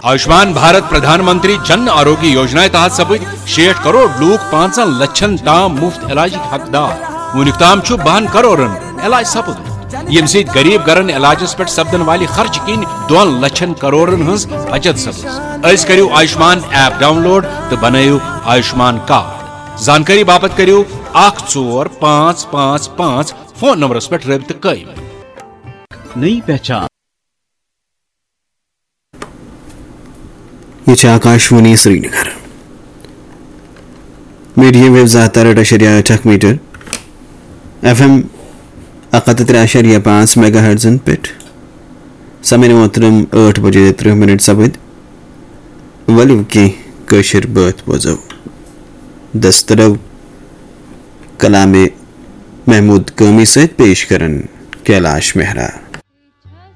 आयुष्मान भारत प्रधानमंत्री जन आरोग्य योजना तहत सपद 60 करोड़ लोग 5 लक्षन ताम मुफ्त इलाज हकदार। वुनिक ताम 12 करोड़न इलाज सपद यम सत गरीब गरन इलाजस पे सपदन वाली खर्च किन 2 लक्षन करोड़न हज बचत सपद। करियो आयुष्मान ऐप डाउनलोड तो बनायो आयुष्मान कार्ड। जानकारी बाबत करियो 14555 फोन नंबरस पे रब्त कायम। नई पहचान ये Akashvani Srinagar medium wave 7.8 metre FM 31.5 megahertz पेट समय मोहतरम 8 बजे 3 मिनट सबद वलु की कशर बात बजो दस्तरव कलामे महमूद कौमी सहित पेश करन कैलाश मेहरा।